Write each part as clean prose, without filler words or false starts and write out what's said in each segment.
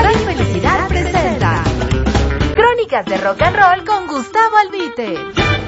Salud y Felicidad presenta Crónicas de Rock and Roll con Gustavo Albite.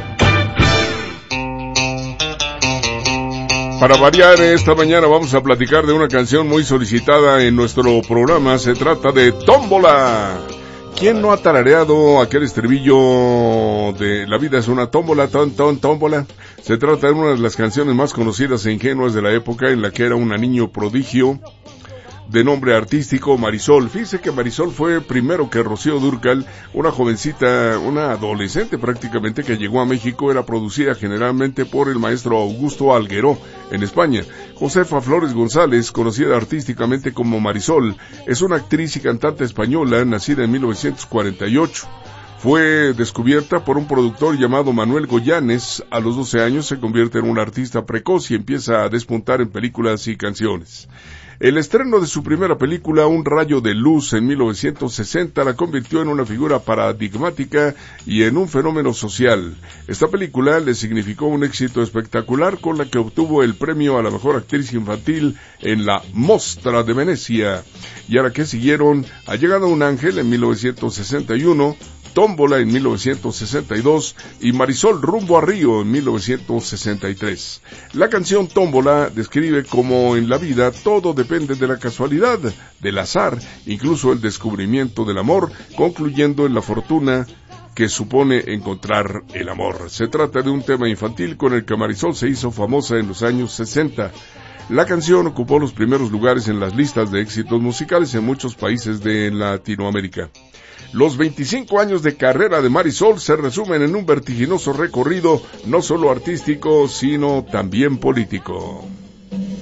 Para variar, esta mañana vamos a platicar de una canción muy solicitada en nuestro programa. Se trata de Tómbola. ¿Quién no ha tarareado aquel estribillo de La vida es una tómbola, tómbola? Se trata de una de las canciones más conocidas e ingenuas de la época, en la que era una niño prodigio de nombre artístico Marisol. Fíjese que Marisol fue primero que Rocío Dúrcal, una jovencita, una adolescente prácticamente, que llegó a México. Era producida generalmente por el maestro Augusto Algueró en España. Josefa Flores González, conocida artísticamente como Marisol, es una actriz y cantante española nacida en 1948. Fue descubierta por un productor llamado Manuel Goyanes. A los 12 años se convierte en una artista precoz y empieza a despuntar en películas y canciones. El estreno de su primera película, Un rayo de luz, en 1960, la convirtió en una figura paradigmática y en un fenómeno social. Esta película le significó un éxito espectacular, con la que obtuvo el premio a la mejor actriz infantil en la Mostra de Venecia. Y ahora que siguieron, Ha llegado un ángel en 1961, Tómbola en 1962 y Marisol rumbo a Río en 1963. La canción Tómbola describe cómo en la vida todo depende de la casualidad, del azar, incluso el descubrimiento del amor, concluyendo en la fortuna que supone encontrar el amor. Se trata de un tema infantil con el que Marisol se hizo famosa en los años 60. La canción ocupó los primeros lugares en las listas de éxitos musicales en muchos países de Latinoamérica. Los 25 años de carrera de Marisol se resumen en un vertiginoso recorrido, no solo artístico, sino también político.